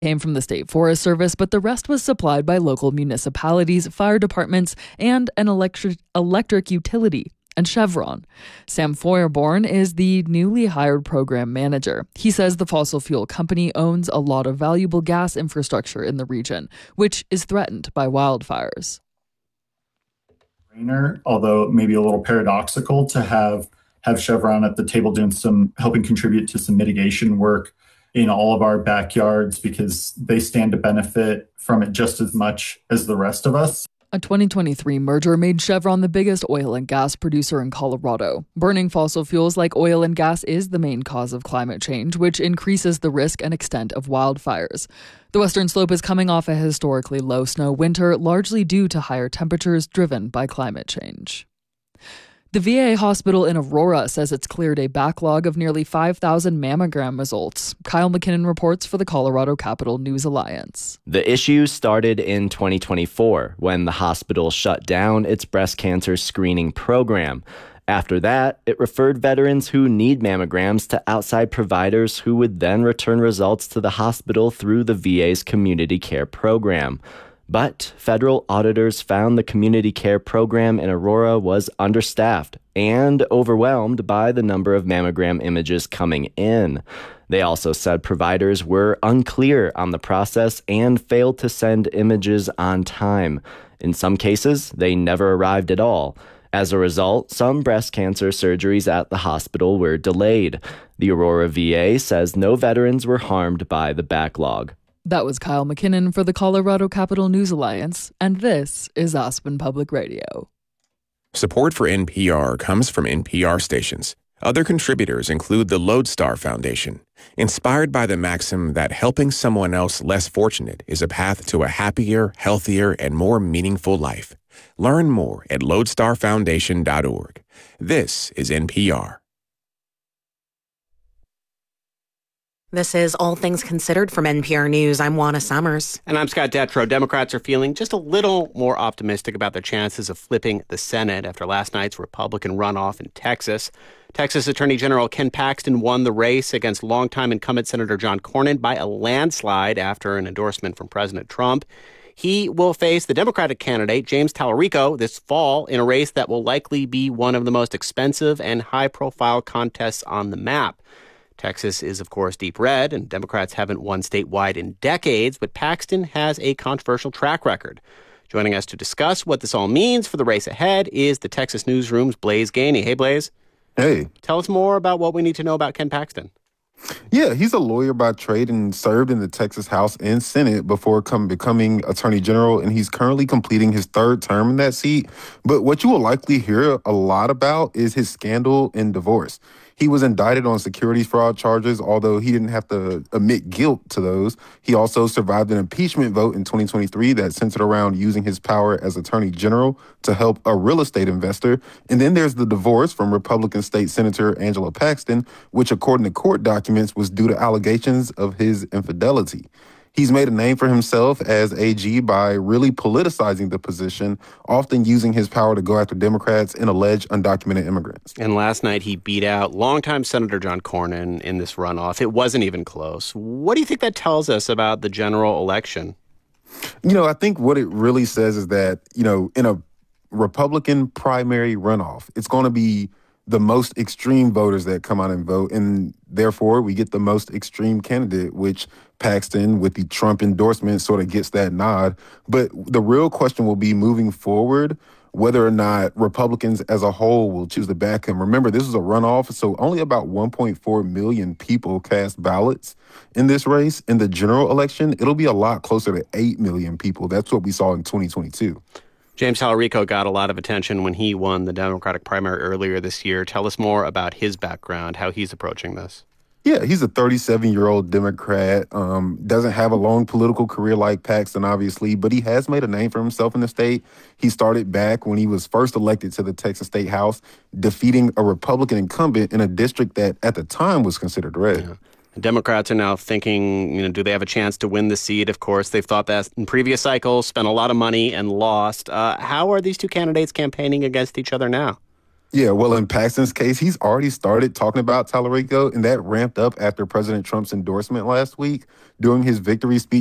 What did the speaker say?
came from the State Forest Service, but the rest was supplied by local municipalities, fire departments, and an electric utility, and Chevron. Sam Feuerborn is the newly hired program manager. He says the fossil fuel company owns a lot of valuable gas infrastructure in the region, which is threatened by wildfires. Although maybe a little paradoxical to have Chevron at the table doing helping contribute to some mitigation work in all of our backyards, because they stand to benefit from it just as much as the rest of us. A 2023 merger made Chevron the biggest oil and gas producer in Colorado. Burning fossil fuels like oil and gas is the main cause of climate change, which increases the risk and extent of wildfires. The Western Slope is coming off a historically low snow winter, largely due to higher temperatures driven by climate change. The VA hospital in Aurora says it's cleared a backlog of nearly 5,000 mammogram results. Kyle McKinnon reports for the Colorado Capital News Alliance. The issue started in 2024 when the hospital shut down its breast cancer screening program. After that, it referred veterans who need mammograms to outside providers who would then return results to the hospital through the VA's community care program. But federal auditors found the community care program in Aurora was understaffed and overwhelmed by the number of mammogram images coming in. They also said providers were unclear on the process and failed to send images on time. In some cases, they never arrived at all. As a result, some breast cancer surgeries at the hospital were delayed. The Aurora VA says no veterans were harmed by the backlog. That was Kyle McKinnon for the Colorado Capital News Alliance, and this is Aspen Public Radio. Support for NPR comes from NPR stations. Other contributors include the Lodestar Foundation, inspired by the maxim that helping someone else less fortunate is a path to a happier, healthier, and more meaningful life. Learn more at lodestarfoundation.org. This is NPR. This is All Things Considered from NPR News. I'm Juana Summers. And I'm Scott Detrow. Democrats are feeling just a little more optimistic about their chances of flipping the Senate after last night's Republican runoff in Texas. Texas Attorney General Ken Paxton won the race against longtime incumbent Senator John Cornyn by a landslide after an endorsement from President Trump. He will face the Democratic candidate, James Talarico, this fall in a race that will likely be one of the most expensive and high-profile contests on the map. Texas is, of course, deep red, and Democrats haven't won statewide in decades, but Paxton has a controversial track record. Joining us to discuss what this all means for the race ahead is the Texas Newsroom's Blaise Gainey. Hey, Blaise. Hey. Tell us more about what we need to know about Ken Paxton. Yeah, he's a lawyer by trade and served in the Texas House and Senate before becoming Attorney General, and he's currently completing his third term in that seat. But what you will likely hear a lot about is his scandal and divorce. He was indicted on securities fraud charges, although he didn't have to admit guilt to those. He also survived an impeachment vote in 2023 that centered around using his power as Attorney General to help a real estate investor. And then there's the divorce from Republican State Senator Angela Paxton, which, according to court documents, was due to allegations of his infidelity. He's made a name for himself as AG by really politicizing the position, often using his power to go after Democrats and alleged undocumented immigrants. And last night he beat out longtime Senator John Cornyn in this runoff. It wasn't even close. What do you think that tells us about the general election? I think what it really says is that, in a Republican primary runoff, it's going to be the most extreme voters that come out and vote, and therefore we get the most extreme candidate, which Paxton, with the Trump endorsement, sort of gets that nod. But the real question will be moving forward whether or not Republicans as a whole will choose to back him. Remember, this is a runoff, so only about 1.4 million people cast ballots in this race. In the general election, it'll be a lot closer to 8 million people. That's what we saw in 2022. James Talarico got a lot of attention when he won the Democratic primary earlier this year. Tell us more about his background, how he's approaching this. Yeah, he's a 37-year-old Democrat, doesn't have a long political career like Paxton, obviously, but he has made a name for himself in the state. He started back when he was first elected to the Texas State House, defeating a Republican incumbent in a district that at the time was considered red. Yeah. Democrats are now thinking, do they have a chance to win the seat? Of course, they've thought that in previous cycles, spent a lot of money and lost. How are these two candidates campaigning against each other now? Yeah, well, in Paxton's case, he's already started talking about Tallarico, and that ramped up after President Trump's endorsement last week. During his victory speech